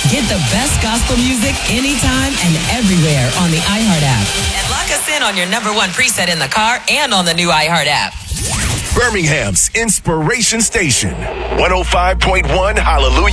Get the best gospel music anytime and everywhere on the iHeart app. And lock us in on your number one preset in the car and on the new iHeart app. Birmingham's Inspiration Station, 105.1 Hallelujah.